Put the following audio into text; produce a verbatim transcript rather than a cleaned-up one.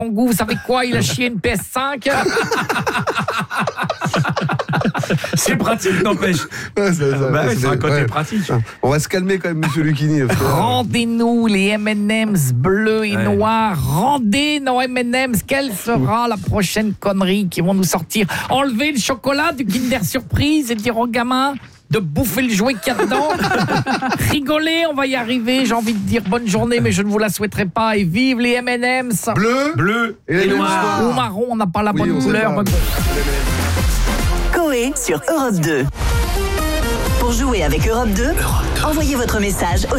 mon goût, vous savez quoi? Il a chié une P S cinq. C'est pratique, n'empêche. Ouais, ça, ça, bah, c'est, c'est un côté ouais. pratique. On va se calmer quand même, monsieur Lucchini. Rendez-nous les M and M's bleus et Ouais. noirs. Rendez nos M and M's. Quelle sera la prochaine connerie qui vont nous sortir? Enlever le chocolat du Kinder Surprise et dire aux gamins de bouffer le jouet qu'il y a dedans. Rigoler, on va y arriver. J'ai envie de dire bonne journée, mais je ne vous la souhaiterai pas. Et vive les M and M's. Bleu, Bleu et les noirs. Ou marron, on n'a pas la Oui, bonne on sait couleur. pas. Coé sur Europe deux. Pour jouer avec Europe deux, envoyez votre message au